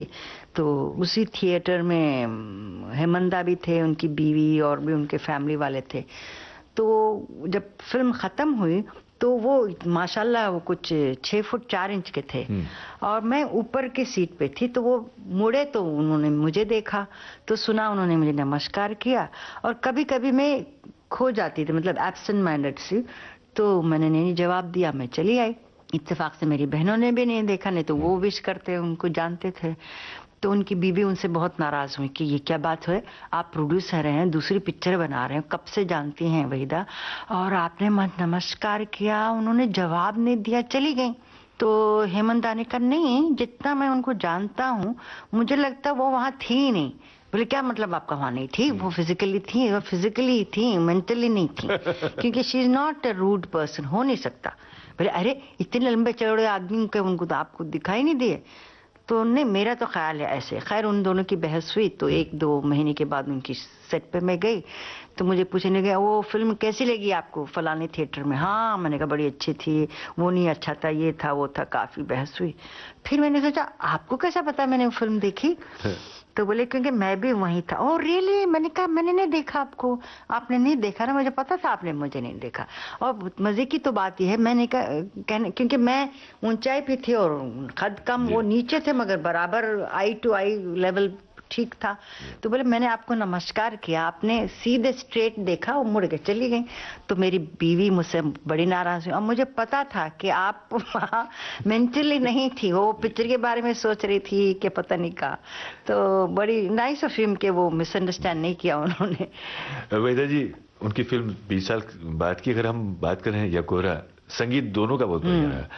تو اسی تھیٹر میں ہیمندا بھی تھے، ان کی بیوی اور بھی ان کے فیملی والے تھے. تو جب فلم ختم ہوئی تو وہ ماشاءاللہ وہ کچھ 6 فٹ 4 انچ کے تھے اور میں اوپر کی سیٹ پہ تھی. تو وہ مڑے تو انہوں نے مجھے دیکھا تو سنا، انہوں نے مجھے نمسکار کیا. اور کبھی کبھی میں کھو جاتی تھی، مطلب ایبسنٹ مائنڈڈ سی، تو میں نے نہیں جواب دیا، میں چلی آئی. اتفاق سے میری بہنوں نے بھی نہیں دیکھا، نہیں تو وہ وش کرتے، ان کو جانتے تھے. تو ان کی بیوی ان سے بہت ناراض ہوئی کہ یہ کیا بات ہے، آپ پروڈیوسر ہیں، دوسری پکچر بنا رہے ہیں، کب سے جانتی ہیں وحیدہ، اور آپ نے نمسکار کیا، انہوں نے جواب نہیں دیا، چلی گئی. تو ہیمندا نے کہا نہیں، جتنا میں ان کو جانتا ہوں مجھے لگتا وہ وہاں تھی ہی نہیں. بولے کیا مطلب آپ کا وہاں نہیں تھی؟ وہ فزیکلی تھی، اور فزیکلی تھی، مینٹلی نہیں تھی، کیونکہ شی is not a road person, ہو نہیں سکتا. بولے ارے اتنے لمبے چوڑے آدمی کے ان کو تو آپ کو دکھائی نہیں دیے. تو نہیں، میرا تو خیال ہے ایسے. خیر ان دونوں کی بحث ہوئی تو 1-2 مہینے کے بعد ان کی سیٹ پہ میں گئی تو مجھے پوچھنے گیا وہ فلم کیسی لگی آپ کو فلانے تھیٹر میں. ہاں، میں نے کہا بڑی اچھی تھی، وہ نہیں اچھا تھا، یہ تھا وہ تھا. کافی بحث ہوئی. پھر میں نے سوچا آپ کو کیسا پتا میں نے وہ فلم دیکھی؟ تو بولے کیونکہ میں بھی وہیں تھا. اوہ ریئلی؟ میں نے کہا میں نے نہیں دیکھا آپ کو. آپ نے نہیں دیکھا نا، مجھے پتا تھا آپ نے مجھے نہیں دیکھا. اور مزے کی تو بات یہ ہے، میں نے کہا کیونکہ میں اونچائی پہ تھی اور قد کم، وہ نیچے تھے مگر برابر آئی ٹو آئی لیول ٹھیک تھا. تو بولے میں نے آپ کو نمسکار کیا، آپ نے سیدھے اسٹریٹ دیکھا اور مڑ کے چلی گئی. تو میری بیوی مجھ سے بڑی ناراض ہوئی، اور مجھے پتا تھا کہ آپ وہاں مینٹلی نہیں تھی، وہ پکچر کے بارے میں سوچ رہی تھی کہ پتہ نہیں کہا. تو بڑی نائس آف ہم کہ وہ مس انڈرسٹینڈ نہیں کیا انہوں نے. وحیدہ جی، ان کی فلم 20 سال بعد کی اگر ہم بات کریں یا کوہرا، سنگیت دونوں کا بہت بڑھیا ہے.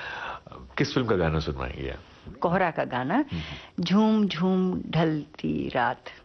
کس فلم کا گانا سنوائیں گے آپ؟ کوہرا کا گانا، جھوم جھوم ڈھلتی رات.